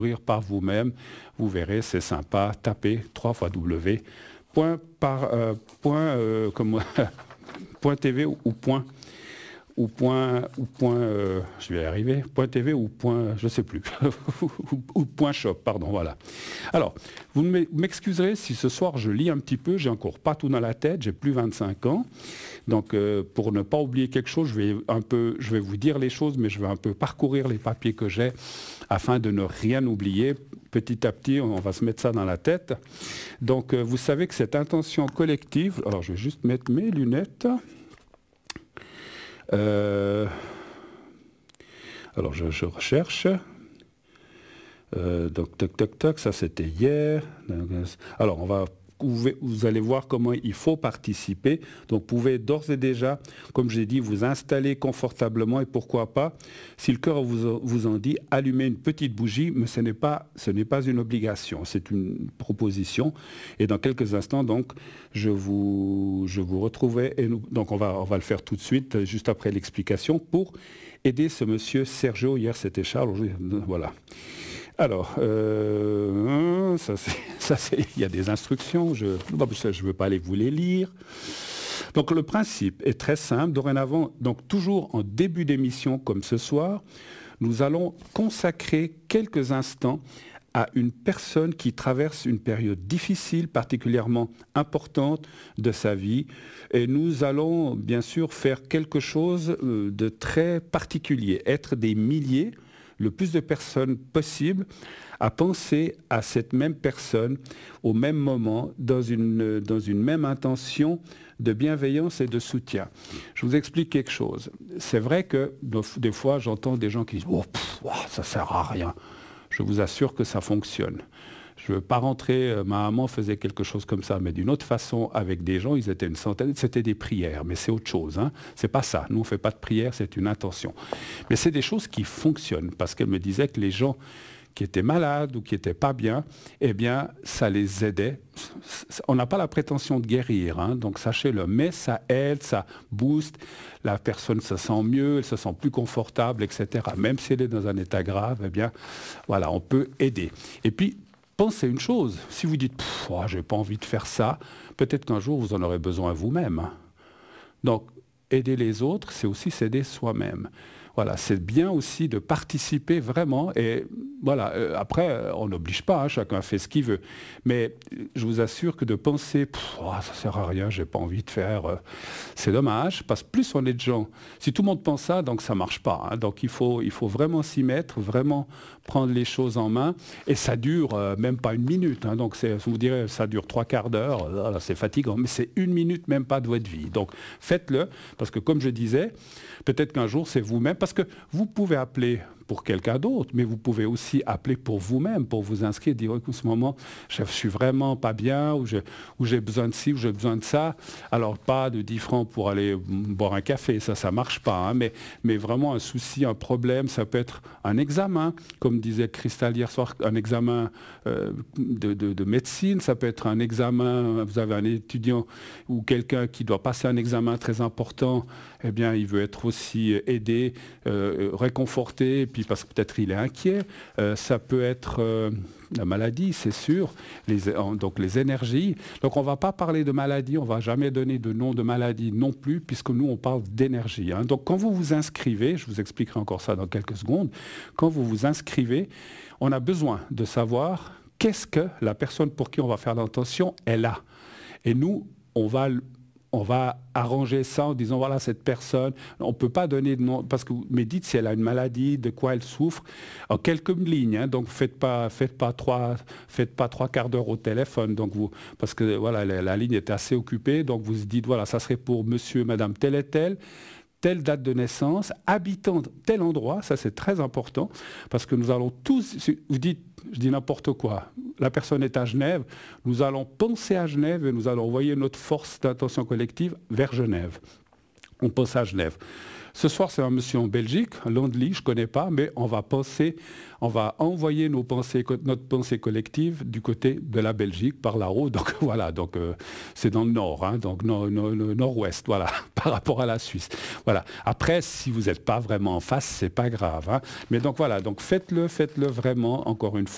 par vous-même. Vous verrez, c'est sympa. Tapez 3 fois W. Point TV je vais y arriver, point TV ou point, je sais plus, ou point shop, pardon, voilà. Alors, vous m'excuserez si ce soir je lis un petit peu, j'ai encore pas tout dans la tête, j'ai plus 25 ans, donc pour ne pas oublier quelque chose, je vais vous dire les choses, mais je vais un peu parcourir les papiers que j'ai afin de ne rien oublier. Petit à petit, on va se mettre ça dans la tête. Donc, vous savez que cette intention collective, alors je vais juste mettre mes lunettes. Alors je recherche. Donc toc, ça c'était hier. Alors vous allez voir comment il faut participer. Donc vous pouvez d'ores et déjà, comme j'ai dit, vous installer confortablement et pourquoi pas, si le cœur vous en dit, allumer une petite bougie, mais ce n'est pas une obligation, c'est une proposition. Et dans quelques instants, donc, je vous retrouverai. Donc on va le faire tout de suite, juste après l'explication, pour aider ce monsieur Sergio. Hier c'était Charles, voilà. Alors, il y a des instructions, je ne veux pas aller vous les lire. Donc le principe est très simple. Dorénavant, donc toujours en début d'émission comme ce soir, nous allons consacrer quelques instants à une personne qui traverse une période difficile, particulièrement importante de sa vie. Et nous allons bien sûr faire quelque chose de très particulier, être des milliers, le plus de personnes possible, à penser à cette même personne au même moment, dans une même intention de bienveillance et de soutien. Je vous explique quelque chose. C'est vrai que des fois, j'entends des gens qui disent « Oh, ça ne sert à rien ». Je vous assure que ça fonctionne. Je ne veux pas rentrer, ma maman faisait quelque chose comme ça, mais d'une autre façon, avec des gens, ils étaient une centaine, c'était des prières, mais c'est autre chose. Hein. C'est pas ça, nous on ne fait pas de prière, c'est une intention. Mais c'est des choses qui fonctionnent, parce qu'elle me disait que les gens qui étaient malades ou qui n'étaient pas bien, eh bien, ça les aidait. On n'a pas la prétention de guérir, hein, donc sachez-le, mais ça aide, ça booste, la personne se sent mieux, elle se sent plus confortable, etc. Même si elle est dans un état grave, eh bien, voilà, on peut aider. Et puis, pensez une chose, si vous dites « j'ai pas envie de faire ça », peut-être qu'un jour vous en aurez besoin vous-même. Hein. Donc, aider les autres, c'est aussi s'aider soi-même. Voilà, c'est bien aussi de participer vraiment. Et voilà, après, on n'oblige pas, hein, chacun fait ce qu'il veut. Mais je vous assure que de penser ça ne sert à rien, j'ai pas envie de faire, c'est dommage, parce que plus on est de gens, si tout le monde pense ça, donc ça ne marche pas. Hein, donc il faut vraiment s'y mettre, vraiment prendre les choses en main. Et ça dure même pas une minute. Hein, donc vous direz, ça dure 3/4 d'heure, voilà, c'est fatigant, mais c'est une minute même pas de votre vie. Donc faites-le, parce que comme je disais, peut-être qu'un jour c'est vous-même, parce que vous pouvez appeler pour quelqu'un d'autre, mais vous pouvez aussi appeler pour vous-même, pour vous inscrire, dire en ce moment, je suis vraiment pas bien, ou j'ai besoin de ci, ou j'ai besoin de ça. Alors pas de 10 francs pour aller boire un café, ça marche pas, hein, mais vraiment un souci, un problème, ça peut être un examen, comme disait Christelle hier soir, un examen de médecine, ça peut être un examen, vous avez un étudiant ou quelqu'un qui doit passer un examen très important, eh bien il veut être aussi aidé, réconforté, puis parce que peut-être il est inquiet. Ça peut être la maladie, c'est sûr, donc les énergies. Donc on ne va pas parler de maladie, on ne va jamais donner de nom de maladie non plus, puisque nous on parle d'énergie. Hein. Donc quand vous vous inscrivez, je vous expliquerai encore ça dans quelques secondes, quand vous vous inscrivez, on a besoin de savoir qu'est-ce que la personne pour qui on va faire l'intention, elle a. Et nous, on va arranger ça en disant, voilà, cette personne, on ne peut pas donner de nom, parce que vous me dites si elle a une maladie, de quoi elle souffre, en quelques lignes, hein, donc faites pas 3/4 d'heure au téléphone, donc parce que voilà, la ligne est assez occupée, donc vous dites, voilà, ça serait pour monsieur, madame, tel et tel, telle date de naissance, habitant tel endroit, ça c'est très important, parce que nous allons tous, vous dites, je dis n'importe quoi, la personne est à Genève, nous allons penser à Genève et nous allons envoyer notre force d'intention collective vers Genève. On pense à Genève. Ce soir, c'est un monsieur en Belgique, Londley, je ne connais pas, mais on va envoyer notre pensée collective du côté de la Belgique, par là-haut. Donc voilà, donc c'est dans le nord, hein, donc nord-ouest, voilà, par rapport à la Suisse. Voilà. Après, si vous n'êtes pas vraiment en face, c'est pas grave. Hein. Mais donc voilà, donc faites-le vraiment, encore une fois.